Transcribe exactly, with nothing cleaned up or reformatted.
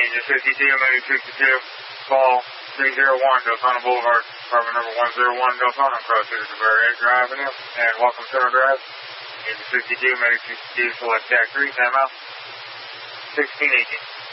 Engine fifty-two, maybe fifty-two, call three oh one, Deltona Boulevard, apartment number one oh one, Deltona, across here to Barrett Drive Avenue, and welcome Center Drive. Engine fifty-two, maybe fifty-two, select Jack three, time out. sixteen eighteen.